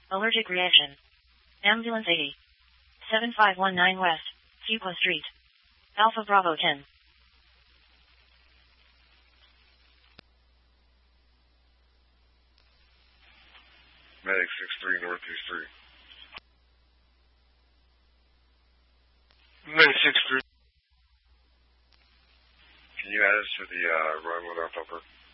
Allergic reaction. Ambulance 80. 7519 West, Fuqua Street. Alpha Bravo 10. Medic 63 Northeast 3. Medic 63. Can you add us to the run without helper?